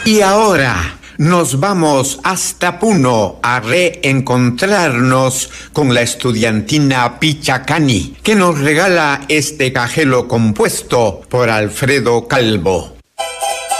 Y ahora nos vamos hasta Puno a reencontrarnos con la estudiantina Pichacani, que nos regala este cajelo compuesto por Alfredo Calvo.